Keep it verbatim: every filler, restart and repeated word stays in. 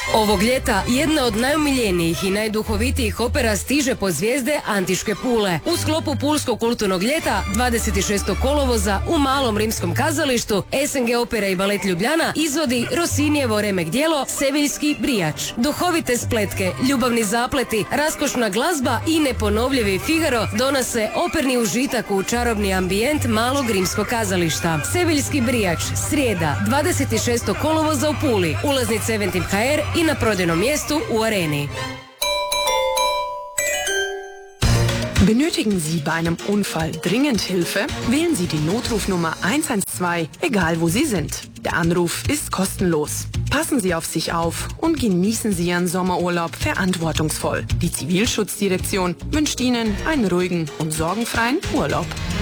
Ovog ljeta jedna od najomiljenijih i najduhovitijih opera stiže pod zvijezde Antiške Pule. U sklopu Pulskog kulturnog ljeta dvadeset šestog kolovoza u Malom rimskom kazalištu S N G Opera i balet Ljubljana izvodi Rossinijevo remek djelo Seviljski brijač. Duhovite spletke, ljubavni zapleti, raskošna glazba i neponovljivi Figaro donose operni užitak u čarobni ambijent Malog rimskog kazališta. Seviljski brijač, srijeda, dvadeset šestog kolovoza u Puli, ulaznice Eventim H R i na prodajnom mjestu u Areni. Benötigen Sie bei einem Unfall dringend Hilfe? Wählen Sie die Notrufnummer eins eins zwei, egal wo Sie sind. Der Anruf ist kostenlos. Passen Sie auf sich auf und genießen Sie Ihren Sommerurlaub verantwortungsvoll. Die Zivilschutzdirektion wünscht Ihnen einen ruhigen und sorgenfreien Urlaub.